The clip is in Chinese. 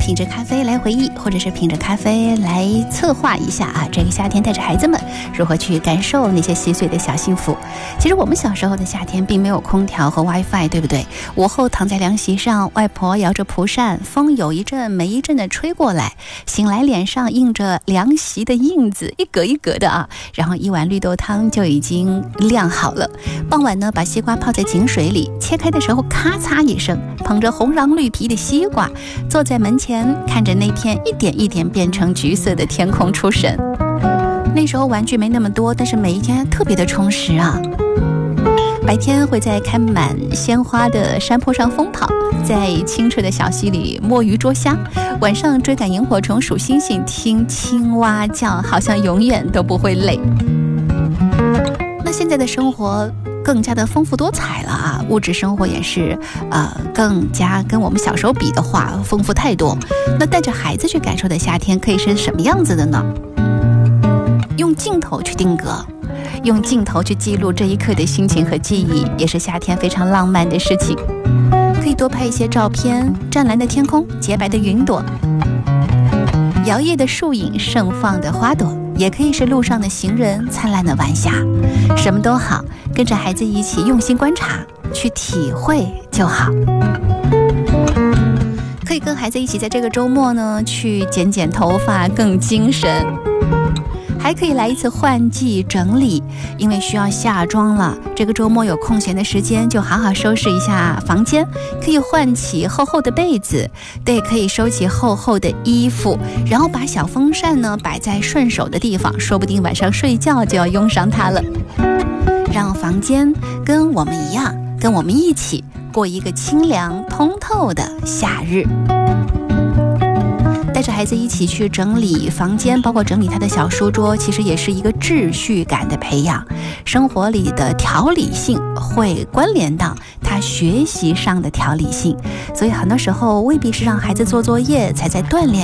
品着咖啡来回忆，或者是品着咖啡来策划一下这个夏天带着孩子们如何去感受那些细碎的小幸福。其实我们小时候的夏天并没有空调和 WiFi， 对不对？午后躺在凉席上，外婆摇着蒲扇，风有一阵没一阵的吹过来，醒来脸上印着凉席的印子，一格一格的然后一碗绿豆汤就已经晾好了。傍晚呢，把西瓜泡在井水里，切开的时候咔嚓一声，捧着红瓤绿皮的西瓜，坐在门前看着那片一点一点变成橘色的天空出神。那时候玩具没那么多，但是每一天特别的充实白天会在开满鲜花的山坡上疯跑，在清澈的小溪里摸鱼捉虾，晚上追赶萤火虫数星星，听青蛙叫，好像永远都不会累。那现在的生活更加的丰富多彩了物质生活也是更加跟我们小时候比的话丰富太多。那带着孩子去感受的夏天可以是什么样子的呢？用镜头去定格，用镜头去记录这一刻的心情和记忆，也是夏天非常浪漫的事情。可以多拍一些照片，湛蓝的天空，洁白的云朵，摇曳的树影，盛放的花朵，也可以是路上的行人，灿烂的晚霞，什么都好，跟着孩子一起用心观察，去体会就好。可以跟孩子一起在这个周末呢，去剪剪头发，更精神。还可以来一次换季整理，因为需要下妆了，这个周末有空闲的时间，就好好收拾一下房间，可以换起厚厚的被子，对，可以收起厚厚的衣服，然后把小风扇呢摆在顺手的地方，说不定晚上睡觉就要用上它了。让房间跟我们一样，跟我们一起过一个清凉通透的夏日。带着孩子一起去整理房间，包括整理他的小书桌，其实也是一个秩序感的培养。生活里的条理性会关联到他学习上的条理性，所以很多时候未必是让孩子做作业才在锻炼